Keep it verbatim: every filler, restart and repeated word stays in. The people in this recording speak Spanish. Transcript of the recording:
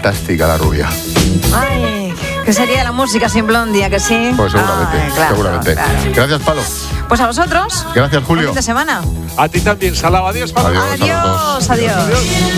fantástica la rubia. Ay, ¿qué sería la música sin Blondie, ¿a que sí? Pues seguramente, Ay, claro, seguramente. claro. Gracias, Palo. Pues a vosotros. Gracias, Julio. Buen fin de semana. A ti también, Salao. Adiós, Pablo. Adiós, a los dos. Adiós, adiós. Adiós.